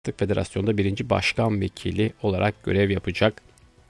Federasyon'da birinci başkan vekili olarak görev yapacak.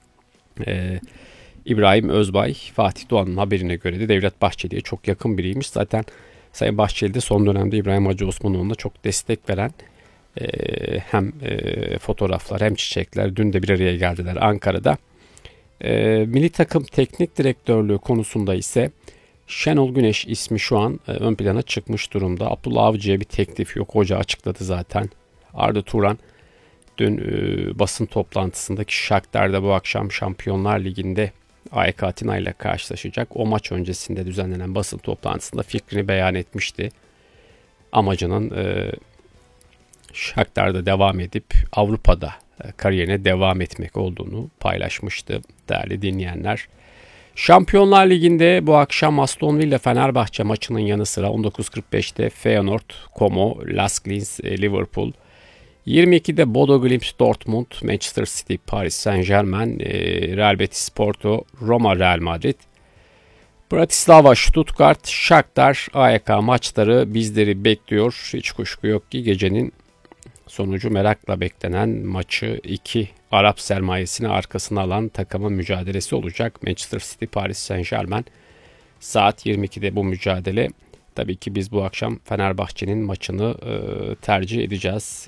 İbrahim Özbay, Fatih Doğan'ın haberine göre de Devlet Bahçeli'ye çok yakın biriymiş. Zaten Sayın Bahçeli de son dönemde İbrahim Hacı Osmanoğlu'na çok destek veren hem fotoğraflar hem çiçekler dün de bir araya geldiler Ankara'da. Milli takım teknik direktörlüğü konusunda ise Şenol Güneş ismi şu an ön plana çıkmış durumda. Abdullah Avcı'ya bir teklif yok. Hoca açıkladı zaten. Arda Turan dün basın toplantısındaki Shakhtar'da bu akşam Şampiyonlar Ligi'nde AEK Atina ile karşılaşacak. O maç öncesinde düzenlenen basın toplantısında fikrini beyan etmişti. Amacının Shakhtar'da devam edip Avrupa'da kariyerine devam etmek olduğunu paylaşmıştı değerli dinleyenler. Şampiyonlar Ligi'nde bu akşam Aston Villa Fenerbahçe maçının yanı sıra 19.45'te Feyenoord, Como, Lask Linz, Liverpool, 22'de Bodo Glimt Dortmund, Manchester City, Paris Saint-Germain, Real Betis Porto, Roma Real Madrid, Bratislava Stuttgart, Shakhtar, AEK maçları bizleri bekliyor. Hiç kuşku yok ki gecenin sonucu merakla beklenen maçı iki Arap sermayesini arkasına alan takımın mücadelesi olacak. Manchester City, Paris Saint-Germain saat 22'de bu mücadele. Tabii ki biz bu akşam Fenerbahçe'nin maçını tercih edeceğiz.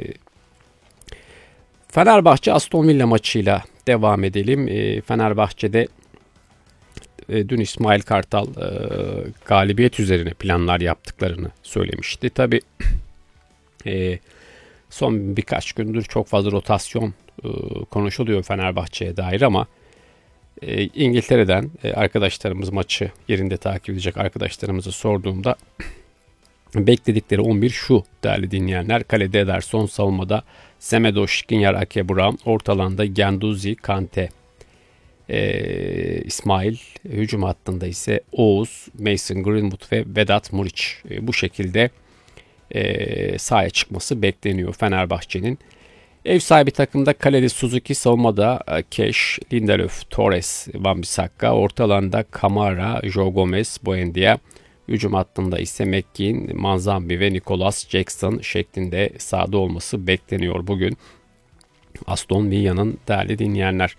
Fenerbahçe Aston Villa maçıyla devam edelim. Fenerbahçe'de dün İsmail Kartal galibiyet üzerine planlar yaptıklarını söylemişti. Tabii son birkaç gündür çok fazla rotasyon konuşuluyor Fenerbahçe'ye dair ama İngiltere'den arkadaşlarımız maçı yerinde takip edecek arkadaşlarımıza sorduğumda bekledikleri 11 şu değerli dinleyenler. Kalede Ederson, savunmada Semedo, Skriniar, Ake, Brown, orta alanda Guendouzi, Kante, İsmail, hücum hattında ise Oğuz, Mason Greenwood ve Vedat Muriç. Bu şekilde sahaya çıkması bekleniyor Fenerbahçe'nin. Ev sahibi takımda kalede Suzuki, savunmada Keş, Lindelöf, Torres, Wan-Bissaka, orta alanda Kamara, Joe Gomez, Buendia, hücum hattında ise McKean, Manzambi ve Nicolas Jackson şeklinde sahada olması bekleniyor bugün. Aston Villa'nın değerli dinleyenler.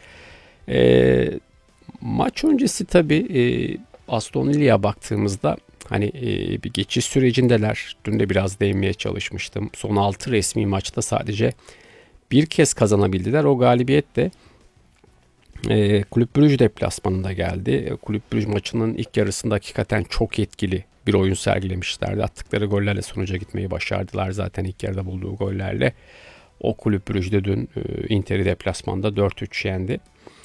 Maç öncesi tabii Aston Villa'ya baktığımızda hani bir geçiş sürecindeler. Dün de biraz değinmeye çalışmıştım. Son 6 resmi maçta sadece bir kez kazanabildiler. O galibiyet de Kulüp Brugge deplasmanında geldi. Kulüp Brugge maçının ilk yarısında hakikaten çok etkili bir oyun sergilemişlerdi. Attıkları gollerle sonuca gitmeyi başardılar zaten ilk yarıda bulduğu gollerle. O Kulüp Brugge'de dün Inter'i deplasmanda 4-3 yendi.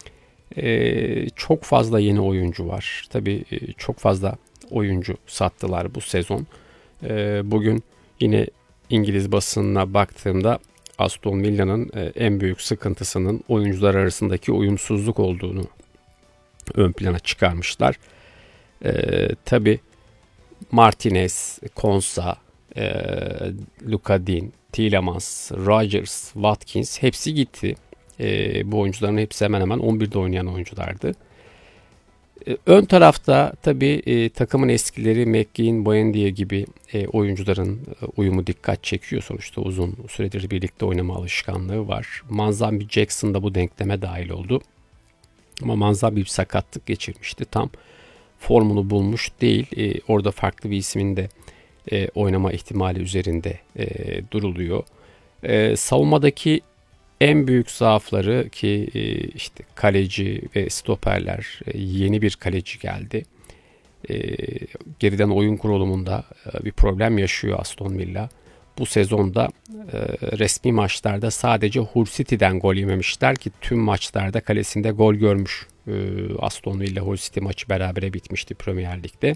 Çok fazla yeni oyuncu var. Tabii çok fazla oyuncu sattılar bu sezon. Bugün yine İngiliz basınına baktığımda Aston Villa'nın en büyük sıkıntısının oyuncular arasındaki uyumsuzluk olduğunu ön plana çıkarmışlar. Tabii Martinez, Konsa, Luka Dean, Tielemans, Rodgers, Watkins hepsi gitti. Bu oyuncuların hepsi hemen hemen 11'de oynayan oyunculardı. Ön tarafta tabii takımın eskileri McKean, Buendia gibi oyuncuların uyumu dikkat çekiyor. Sonuçta uzun süredir birlikte oynama alışkanlığı var. Manzambi Jackson da bu denkleme dahil oldu. Ama Manzambi bir sakatlık geçirmişti. Tam formunu bulmuş değil. Orada farklı bir ismin de oynama ihtimali üzerinde duruluyor. Savunmadaki en büyük zaafları ki işte kaleci ve stoperler, yeni bir kaleci geldi. Geriden oyun kurulumunda bir problem yaşıyor Aston Villa. Bu sezonda resmi maçlarda sadece Hull City'den gol yememişler ki tüm maçlarda kalesinde gol görmüş. Aston Villa Hull City maçı berabere bitmişti Premier Lig'de.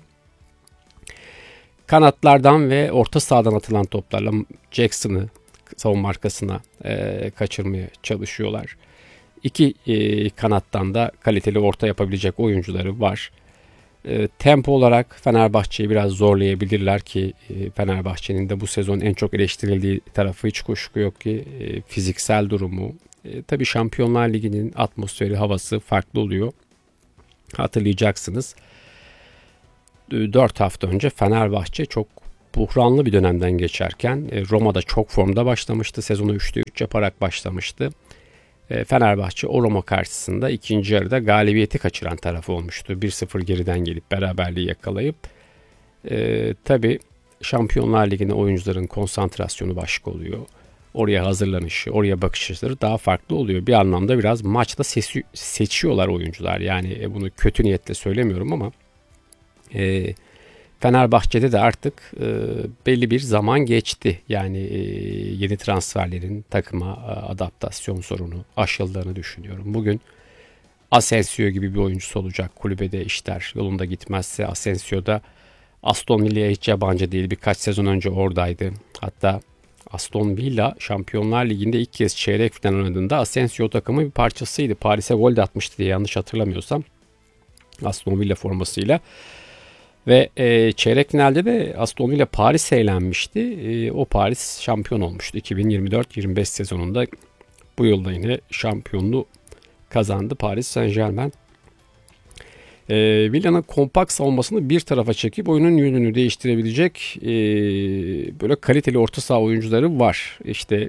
Kanatlardan ve orta sahadan atılan toplarla Jackson'ı savunma arkasına kaçırmaya çalışıyorlar. İki kanattan da kaliteli orta yapabilecek oyuncuları var. Tempo olarak Fenerbahçe'yi biraz zorlayabilirler ki Fenerbahçe'nin de bu sezon en çok eleştirildiği tarafı hiç kuşku yok ki fiziksel durumu. Tabii Şampiyonlar Ligi'nin atmosferi, havası farklı oluyor. Hatırlayacaksınız. 4 hafta önce Fenerbahçe çok buhranlı bir dönemden geçerken Roma'da çok formda başlamıştı. Sezonu 3'te 3 yaparak başlamıştı. Fenerbahçe o Roma karşısında ikinci yarıda galibiyeti kaçıran tarafı olmuştu. 1-0 geriden gelip beraberliği yakalayıp tabii Şampiyonlar Ligi'ne oyuncuların konsantrasyonu başka oluyor. Oraya hazırlanışı, oraya bakış açıları daha farklı oluyor. Bir anlamda biraz maçta seçiyorlar oyuncular. Yani bunu kötü niyetle söylemiyorum ama Fenerbahçe'de de artık belli bir zaman geçti. Yani yeni transferlerin takıma adaptasyon sorunu aşıldığını düşünüyorum. Bugün Asensio gibi bir oyuncusu olacak. Kulübede işler yolunda gitmezse Asensio da Aston Villa'ya hiç yabancı değil. Birkaç sezon önce oradaydı. Hatta Aston Villa Şampiyonlar Ligi'nde ilk kez çeyrek final oynadığında Asensio takımın bir parçasıydı. Paris'e gol de atmıştı diye yanlış hatırlamıyorsam. Aston Villa formasıyla. Ve çeyrek finalde de Aston Villa Paris'e elenmişti. O Paris şampiyon olmuştu. 2024-25 sezonunda bu yılda yine şampiyonluğu kazandı Paris Saint-Germain. Villa'nın kompakt savunmasını bir tarafa çekip oyunun yönünü değiştirebilecek böyle kaliteli orta saha oyuncuları var. İşte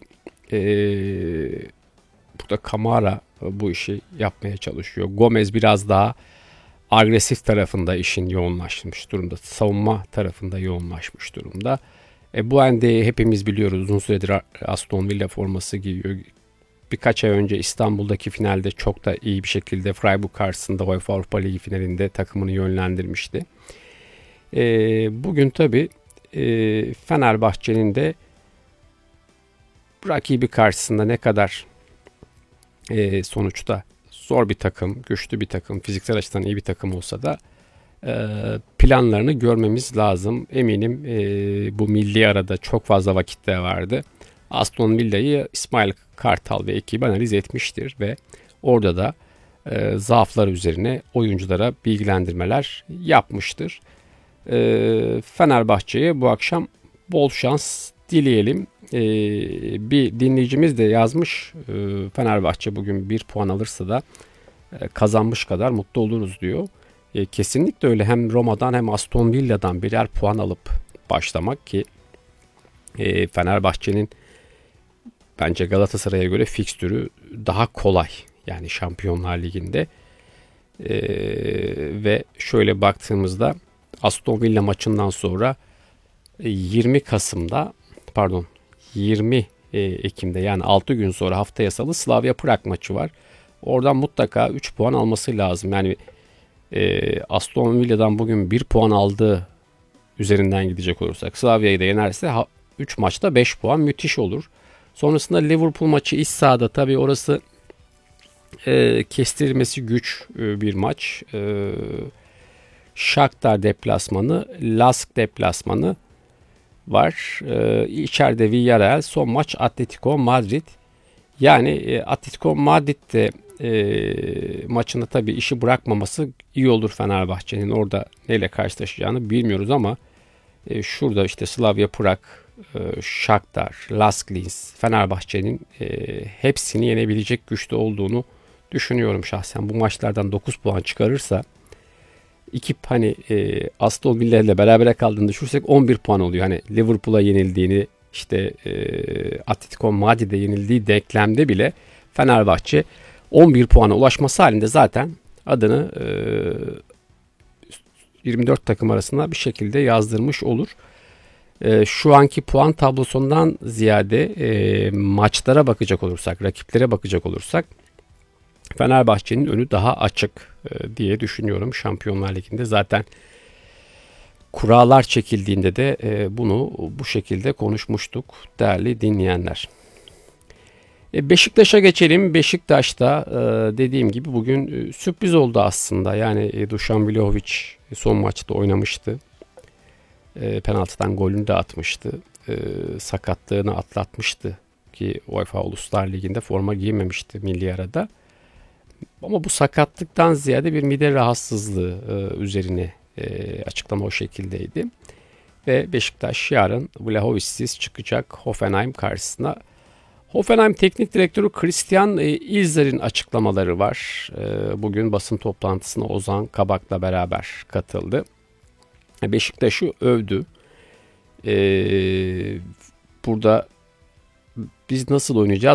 burada Kamara bu işi yapmaya çalışıyor. Gomez biraz daha agresif tarafında işin yoğunlaşmış durumda. Savunma tarafında yoğunlaşmış durumda. Buendia'yı hepimiz biliyoruz. Uzun süredir Aston Villa forması giyiyor. Birkaç ay önce İstanbul'daki finalde çok da iyi bir şekilde Freiburg karşısında UEFA Avrupa Ligi finalinde takımını yönlendirmişti. Bugün tabii Fenerbahçe'nin de rakibi karşısında ne kadar sonuçta zor bir takım, güçlü bir takım, fiziksel açıdan iyi bir takım olsa da planlarını görmemiz lazım. Eminim bu milli arada çok fazla vakit de vardı. Aston Villa'yı İsmail Kartal ve ekibi analiz etmiştir ve orada da zaaflar üzerine oyunculara bilgilendirmeler yapmıştır. Fenerbahçe'ye bu akşam bol şans dileyelim. Bir dinleyicimiz de yazmış, Fenerbahçe bugün 1 puan alırsa da kazanmış kadar mutlu oluruz diyor. Kesinlikle öyle, hem Roma'dan hem Aston Villa'dan birer puan alıp başlamak ki Fenerbahçe'nin bence Galatasaray'a göre fikstürü daha kolay. Yani Şampiyonlar Ligi'nde ve şöyle baktığımızda Aston Villa maçından sonra 20 Ekim'de yani 6 gün sonra haftaya salı Slavia Prag maçı var. Oradan mutlaka 3 puan alması lazım. Yani Aston Villa'dan bugün 1 puan aldığı üzerinden gidecek olursak, Slavia'yı da yenerse 3 maçta 5 puan müthiş olur. Sonrasında Liverpool maçı iç sahada, tabii orası kestirilmesi güç bir maç. Shakhtar deplasmanı, Lask deplasmanı var. İçeride Villarreal, son maç Atletico Madrid. Yani Atletico Madrid'de maçında tabii işi bırakmaması iyi olur Fenerbahçe'nin. Orada neyle karşılaşacağını bilmiyoruz ama şurada işte Slavia Prag, Shakhtar, Lask Linz, Fenerbahçe'nin hepsini yenebilecek güçte olduğunu düşünüyorum şahsen. Bu maçlardan 9 puan çıkarırsa Aston Villa ile berabere kaldığını düşünürsek 11 puan oluyor. Hani Liverpool'a yenildiğini, işte Atletico Madrid'e yenildiği denklemde bile Fenerbahçe 11 puana ulaşması halinde zaten adını 24 takım arasında bir şekilde yazdırmış olur. Şu anki puan tablosundan ziyade maçlara bakacak olursak, rakiplere bakacak olursak Fenerbahçe'nin önü daha açık diye düşünüyorum Şampiyonlar Ligi'nde. Zaten kurallar çekildiğinde de bunu bu şekilde konuşmuştuk değerli dinleyenler. Beşiktaş'a geçelim. Beşiktaş'ta dediğim gibi bugün sürpriz oldu aslında. Yani Dušan Vlahović son maçta oynamıştı. Penaltıdan golünü de atmıştı. Sakatlığını atlatmıştı ki UEFA Uluslar Ligi'nde forma giymemişti milli arada. Ama bu sakatlıktan ziyade bir mide rahatsızlığı üzerine açıklama o şekildeydi. Ve Beşiktaş yarın Vlahović'siz çıkacak Hoffenheim karşısına. Hoffenheim Teknik Direktörü Christian Ilzer'in açıklamaları var. Bugün basın toplantısına Ozan Kabak'la beraber katıldı. Beşiktaş'ı övdü. Burada biz nasıl oynayacağız?